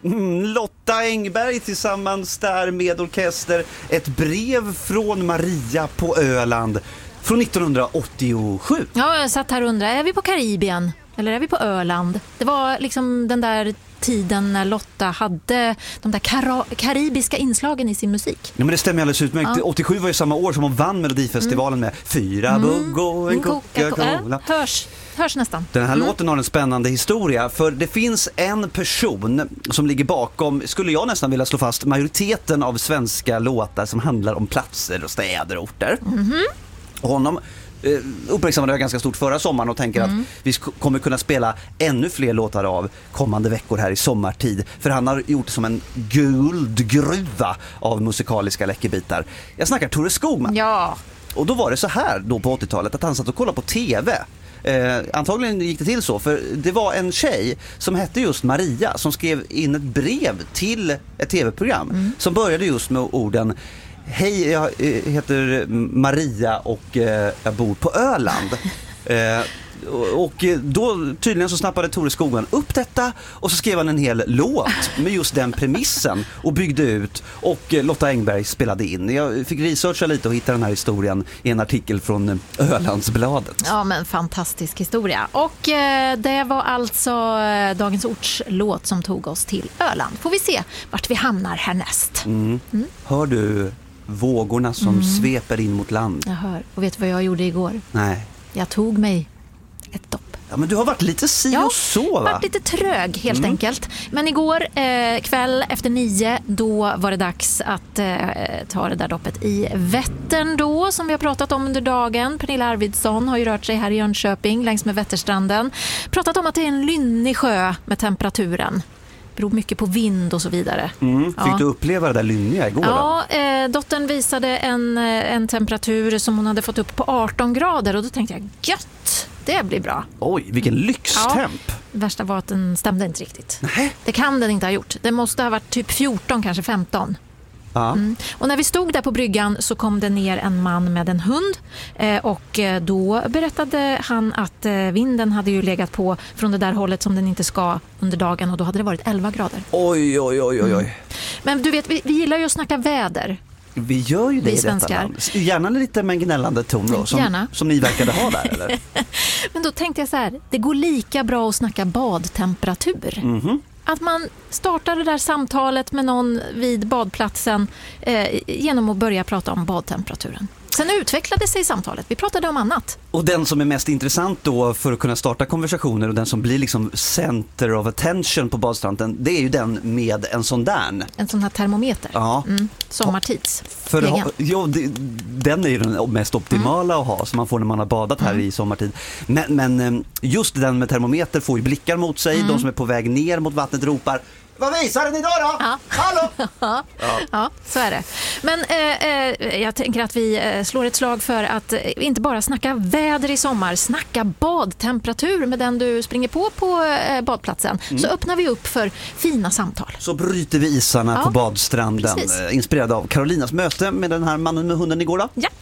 Lotta Engberg tillsammans där med orkester. Ett brev från Maria på Öland från 1987. Ja, jag satt här och undrade, är vi på Karibien eller är vi på Öland? Det var liksom den där tiden när Lotta hade de där karibiska inslagen i sin musik. Ja, men det stämmer alldeles utmärkt. Ja. 87 var ju samma år som hon vann Melodifestivalen med 4 bugg och en Coca-Cola. Hörs nästan. Den här låten har en spännande historia, för det finns en person som ligger bakom, skulle jag nästan vilja slå fast, majoriteten av svenska låtar som handlar om platser och städer och orter. Och honom uppmärksammade jag ganska stort förra sommaren och tänker att vi kommer kunna spela ännu fler låtar av kommande veckor här i sommartid. För han har gjort som en guldgruva av musikaliska läckerbitar. Jag snackar Tore Skogman. Ja. Och då var det så här då på 80-talet att han satt och kollade på tv. Antagligen gick det till så, för det var en tjej som hette just Maria som skrev in ett brev till ett tv-program som började just med orden: hej, jag heter Maria och jag bor på Öland. Och då tydligen så snappade Tore Skogman upp detta och så skrev han en hel låt med just den premissen och byggde ut, och Lotta Engberg spelade in. Jag fick researcha lite och hitta den här historien i en artikel från Ölandsbladet. Ja, men fantastisk historia. Och det var alltså Dagens Orts låt som tog oss till Öland. Får vi se vart vi hamnar härnäst. Hör du vågorna som sveper in mot land? Jag hör. Och vet du vad jag gjorde igår? Nej. Jag tog mig ett dopp. Ja, men du har varit lite och så, va? Varit lite trög helt enkelt. Men igår kväll efter 9, då var det dags att ta det där doppet i Vättern då, som vi har pratat om under dagen. Pernilla Arvidsson har ju rört sig här i Jönköping längs med Vätterstranden. Pratat om att det är en lynnig sjö med temperaturen. Beror mycket på vind och så vidare. Fick du uppleva det där lynniga igår? Ja, dottern visade en temperatur som hon hade fått upp på 18 grader och då tänkte jag, gött, det blir bra. Oj, vilken lyxtemp. Ja, det värsta var att den stämde inte riktigt. Nej. Det kan den inte ha gjort. Det måste ha varit typ 14, kanske 15. Ja. Och när vi stod där på bryggan så kom det ner en man med en hund och då berättade han att vinden hade ju legat på från det där hållet som den inte ska under dagen, och då hade det varit 11 grader. Oj. Men du vet, vi gillar ju att snacka väder. Vi gör ju det vi i detta land. Gärna lite med en gnällande ton då, som ni verkade ha där, eller? Men då tänkte jag så här, det går lika bra att snacka badtemperatur. Att man startar det där samtalet med någon vid badplatsen genom att börja prata om badtemperaturen. Sen utvecklade sig samtalet. Vi pratade om annat. Och den som är mest intressant då för att kunna starta konversationer och den som blir liksom center of attention på badstranden, det är ju den med en sån där. En sån här termometer. Ja. Sommartids. Den är ju den mest optimala att ha, som man får när man har badat här i sommartid. Men just den med termometer får ju blickar mot sig. De som är på väg ner mot vattnet ropar: vad visar den idag då? Ja. Hallå? Ja, så är det. Men jag tänker att vi slår ett slag för att inte bara snacka väder i sommar, snacka badtemperatur med den du springer på badplatsen. Så öppnar vi upp för fina samtal. Så bryter vi isarna på badstranden. Precis. Inspirerad av Carolinas möte med den här mannen med hunden igår då? Ja.